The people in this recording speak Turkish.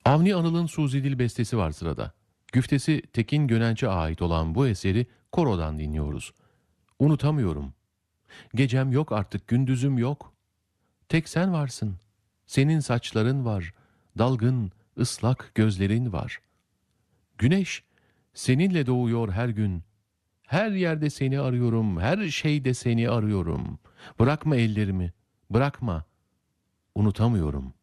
Avni Anıl'ın Suzidil bestesi var sırada. Güftesi Tekin Gönenç'e ait olan bu eseri korodan dinliyoruz. Unutamıyorum. Gecem yok artık, gündüzüm yok. Tek sen varsın. Senin saçların var. Dalgın, ıslak gözlerin var. Güneş seninle doğuyor her gün. Her yerde seni arıyorum, her şeyde seni arıyorum. Bırakma ellerimi, bırakma. Unutamıyorum.